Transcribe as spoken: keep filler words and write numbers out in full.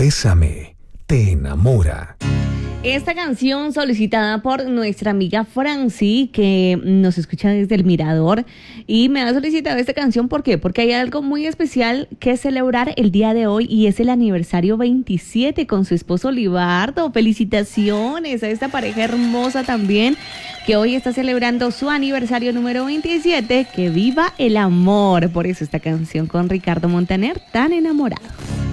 Bésame, te enamora. Esta canción solicitada por nuestra amiga Franci, que nos escucha desde el Mirador, y me ha solicitado esta canción, ¿por qué? Porque hay algo muy especial que celebrar el día de hoy y es el aniversario veintisiete con su esposo Libardo. Felicitaciones a esta pareja hermosa también, que hoy está celebrando su aniversario número veintisiete. ¡Que viva el amor! Por eso esta canción con Ricardo Montaner, Tan Enamorado.